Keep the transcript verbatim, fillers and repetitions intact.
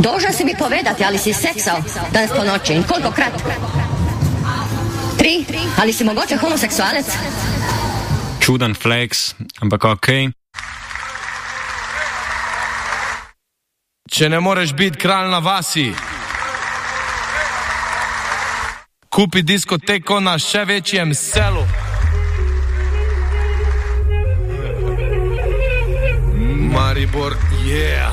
Dolžan si mi povedati, ali si seksal danes po noči in koliko krat? Tri? Ali si mogoče homoseksualec? Čuden flex, ampak okej. Okay. Če ne moreš biti kralj na vasi, kupi diskoteko na še večjem selu. Maribor, yeah!